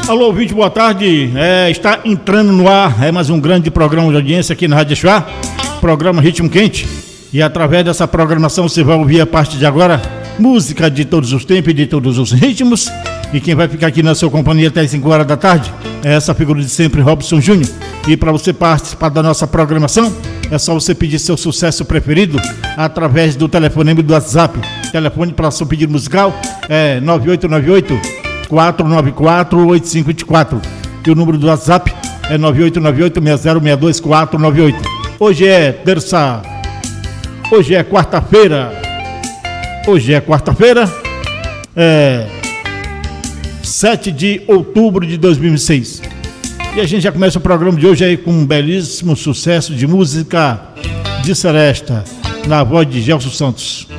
Alô, ouvinte, boa tarde. Está entrando no ar mais um grande programa de audiência aqui na Rádio Exuá, programa Ritmo Quente. E através dessa programação você vai ouvir a partir de agora música de todos os tempos e de todos os ritmos. E quem vai ficar aqui na sua companhia até as 5 horas da tarde é essa figura de sempre, Robson Júnior. E para você participar da nossa programação, é só você pedir seu sucesso preferido através do telefonema do WhatsApp. Telefone para seu pedido musical é 9898-494-8524. E o número do WhatsApp é 9898-6062498. Hoje é quarta-feira. 7 de outubro de 2006. E a gente já começa o programa de hoje aí com um belíssimo sucesso de música de Seresta, na voz de Gelson Santos.